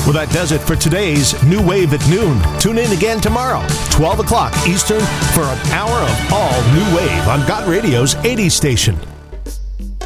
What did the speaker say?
Well, that does it for today's New Wave at noon. Tune in again tomorrow, 12 o'clock Eastern, for an hour of all New Wave on God Radio's 80s station.